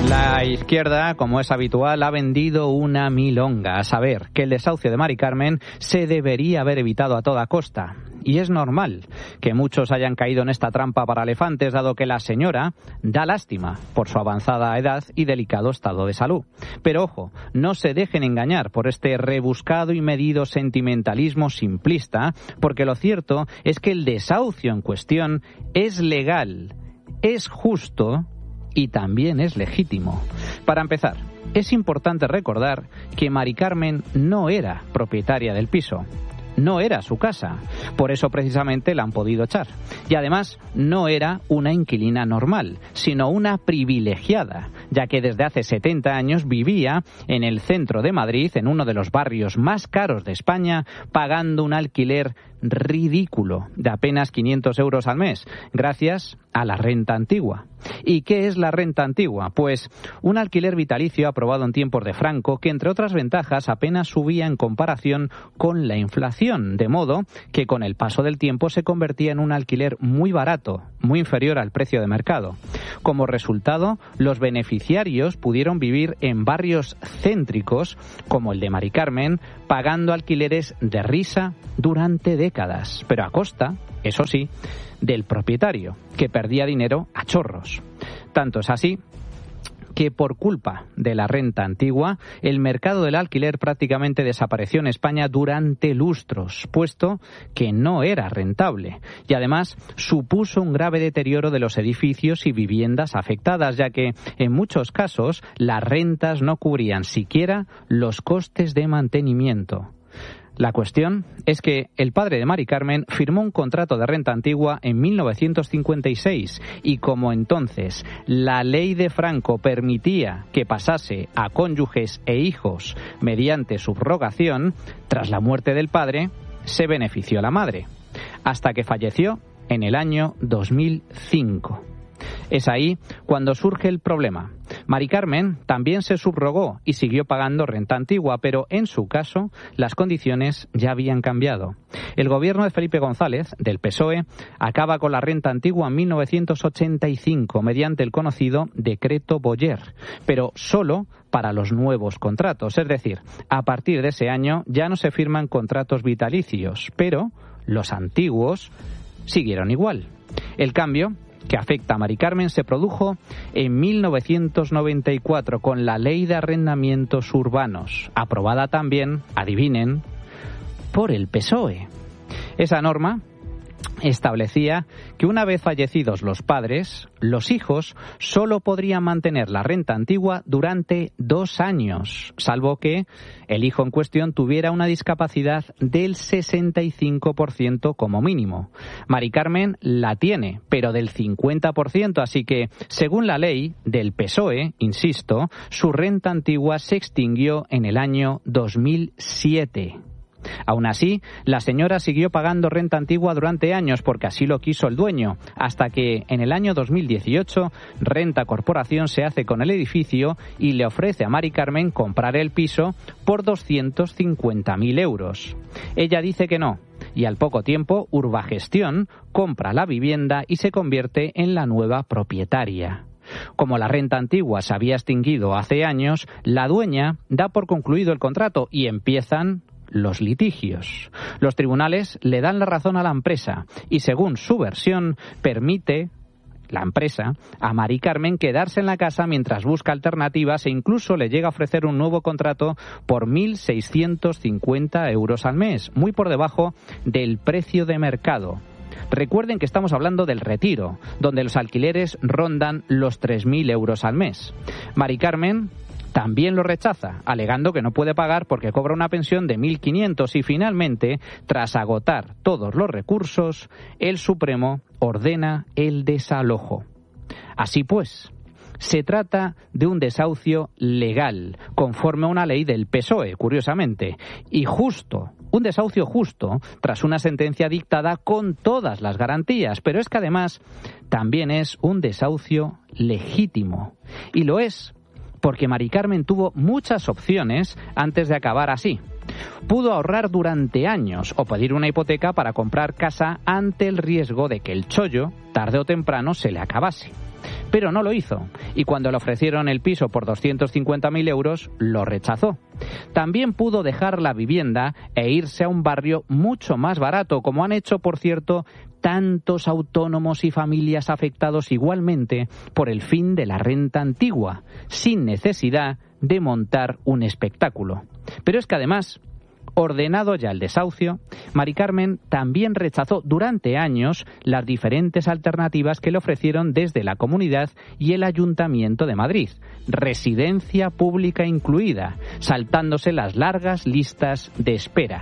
La izquierda, como es habitual, ha vendido una milonga, a saber, que el desahucio de Mari Carmen se debería haber evitado a toda costa. Y es normal que muchos hayan caído en esta trampa para elefantes, dado que la señora da lástima por su avanzada edad y delicado estado de salud. Pero ojo, no se dejen engañar por este rebuscado y medido sentimentalismo simplista, porque lo cierto es que el desahucio en cuestión es legal, es justo y también es legítimo. Para empezar, es importante recordar que Mari Carmen no era propietaria del piso. No era su casa, por eso precisamente la han podido echar. Y además no era una inquilina normal, sino una privilegiada, ya que desde hace 70 años vivía en el centro de Madrid, en uno de los barrios más caros de España, pagando un alquiler ridículo de apenas 500 euros al mes, gracias a la renta antigua. ¿Y qué es la renta antigua? Pues un alquiler vitalicio aprobado en tiempos de Franco que, entre otras ventajas, apenas subía en comparación con la inflación, de modo que con el paso del tiempo se convertía en un alquiler muy barato, muy inferior al precio de mercado. Como resultado, los beneficiarios pudieron vivir en barrios céntricos, como el de Mari Carmen, pagando alquileres de risa durante décadas, pero a costa, eso sí, del propietario, que perdía dinero a chorros. Tanto es así que por culpa de la renta antigua, el mercado del alquiler prácticamente desapareció en España durante lustros, puesto que no era rentable. Y además supuso un grave deterioro de los edificios y viviendas afectadas, ya que en muchos casos las rentas no cubrían siquiera los costes de mantenimiento. La cuestión es que el padre de Mari Carmen firmó un contrato de renta antigua en 1956 y como entonces la ley de Franco permitía que pasase a cónyuges e hijos mediante subrogación, tras la muerte del padre se benefició la madre, hasta que falleció en el año 2005. Es ahí cuando surge el problema. Mari Carmen también se subrogó y siguió pagando renta antigua, pero en su caso las condiciones ya habían cambiado. El gobierno de Felipe González, del PSOE, acaba con la renta antigua en 1985 mediante el conocido Decreto Boyer, pero solo para los nuevos contratos. Es decir, a partir de ese año ya no se firman contratos vitalicios, pero los antiguos siguieron igual. El cambio que afecta a Mari Carmen se produjo en 1994 con la Ley de Arrendamientos Urbanos, aprobada también, adivinen, por el PSOE. Esa norma establecía que una vez fallecidos los padres, los hijos solo podrían mantener la renta antigua durante 2 años, salvo que el hijo en cuestión tuviera una discapacidad del 65% como mínimo. Mari Carmen la tiene, pero del 50%, así que, según la ley del PSOE, insisto, su renta antigua se extinguió en el año 2007. Aún así, la señora siguió pagando renta antigua durante años porque así lo quiso el dueño, hasta que en el año 2018 Renta Corporación se hace con el edificio y le ofrece a Mari Carmen comprar el piso por 250.000 euros. Ella dice que no, y al poco tiempo Urbagestión compra la vivienda y se convierte en la nueva propietaria. Como la renta antigua se había extinguido hace años, la dueña da por concluido el contrato y empiezan los litigios. Los tribunales le dan la razón a la empresa y, según su versión, permite la empresa a Mari Carmen quedarse en la casa mientras busca alternativas e incluso le llega a ofrecer un nuevo contrato por 1.650 euros al mes, muy por debajo del precio de mercado. Recuerden que estamos hablando del Retiro, donde los alquileres rondan los 3.000 euros al mes. Mari Carmen también lo rechaza, alegando que no puede pagar porque cobra una pensión de 1.500 y finalmente, tras agotar todos los recursos, el Supremo ordena el desalojo. Así pues, se trata de un desahucio legal, conforme a una ley del PSOE, curiosamente, y justo, un desahucio justo, tras una sentencia dictada con todas las garantías, pero es que además también es un desahucio legítimo, y lo es porque Mari Carmen tuvo muchas opciones antes de acabar así. Pudo ahorrar durante años o pedir una hipoteca para comprar casa ante el riesgo de que el chollo, tarde o temprano, se le acabase. Pero no lo hizo, y cuando le ofrecieron el piso por 250.000 euros, lo rechazó. También pudo dejar la vivienda e irse a un barrio mucho más barato, como han hecho, por cierto, tantos autónomos y familias afectados igualmente por el fin de la renta antigua, sin necesidad de montar un espectáculo. Pero es que además, ordenado ya el desahucio, Mari Carmen también rechazó durante años las diferentes alternativas que le ofrecieron desde la Comunidad y el Ayuntamiento de Madrid, residencia pública incluida, saltándose las largas listas de espera.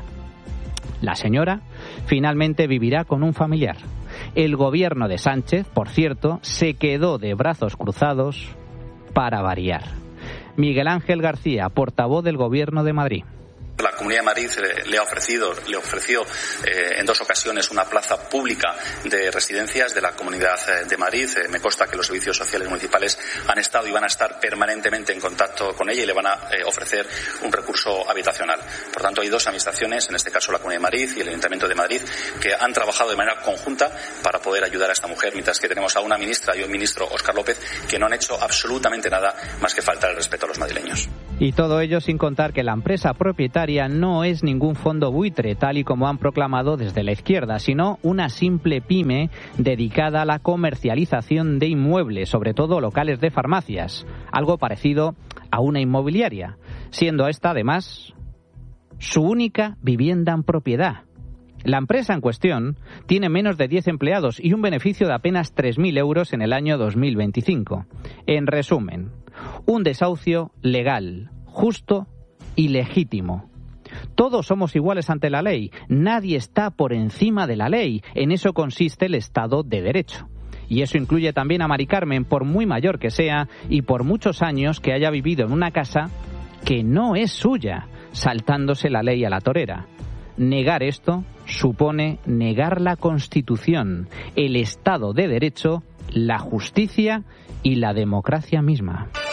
La señora finalmente vivirá con un familiar. El gobierno de Sánchez, por cierto, se quedó de brazos cruzados para variar. Miguel Ángel García, portavoz del Gobierno de Madrid. La Comunidad de Madrid le ofreció en 2 ocasiones una plaza pública de residencias de la Comunidad de Madrid. Me consta que los servicios sociales municipales han estado y van a estar permanentemente en contacto con ella y le van a ofrecer un recurso habitacional. Por tanto, hay 2 administraciones, en este caso la Comunidad de Madrid y el Ayuntamiento de Madrid, que han trabajado de manera conjunta para poder ayudar a esta mujer, mientras que tenemos a una ministra y un ministro, Óscar López, que no han hecho absolutamente nada más que faltar el respeto a los madrileños. Y todo ello sin contar que la empresa propietaria no es ningún fondo buitre, tal y como han proclamado desde la izquierda, sino una simple pyme dedicada a la comercialización de inmuebles, sobre todo locales de farmacias, algo parecido a una inmobiliaria, siendo esta, además, su única vivienda en propiedad. La empresa en cuestión tiene menos de 10 empleados y un beneficio de apenas 3.000 euros en el año 2025. En resumen, un desahucio legal, justo y legítimo. Todos somos iguales ante la ley. Nadie está por encima de la ley. En eso consiste el Estado de Derecho. Y eso incluye también a Mari Carmen, por muy mayor que sea y por muchos años que haya vivido en una casa que no es suya, saltándose la ley a la torera. Negar esto supone negar la Constitución, el Estado de Derecho, la justicia y la democracia misma.